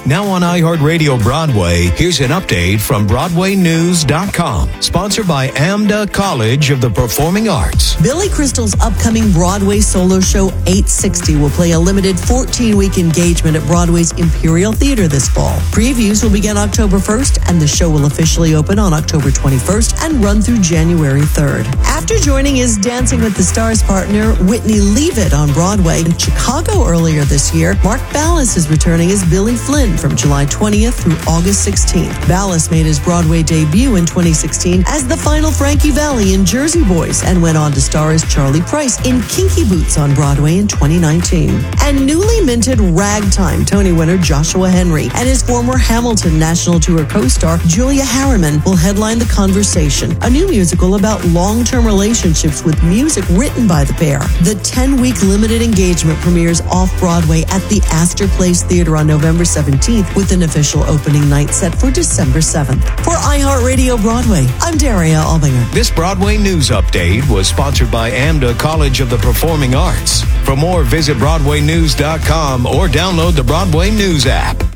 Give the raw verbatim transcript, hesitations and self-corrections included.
Now on iHeartRadio Broadway, here's an update from Broadway News dot com. Sponsored by AMDA College of the Performing Arts. Billy Crystal's upcoming Broadway solo show eight sixty will play a limited fourteen-week engagement at Broadway's Imperial Theater this fall. Previews will begin October first, and the show will officially open on October twenty-first and run through January third. After joining his Dancing with the Stars partner, Whitney Leavitt, on Broadway in Chicago earlier this year, Mark Ballas is returning as Billy Flynn from July twentieth through August sixteenth. Ballas made his Broadway debut in twenty sixteen as the final Frankie Valli in Jersey Boys and went on to star as Charlie Price in Kinky Boots on Broadway in twenty nineteen. And newly minted Ragtime Tony winner Joshua Henry and his former Hamilton National Tour co-star Julia Harriman will headline The Conversation, a new musical about long-term relationships with music written by the pair. The ten-week limited engagement premieres off-Broadway at the Astor Place Theater on November seventeenth with an official opening night set for December seventh. For iHeartRadio Broadway, I'm Daria Albinger. This Broadway News Update was sponsored by AMDA College of the Performing Arts. For more, visit Broadway News dot com or download the Broadway News app.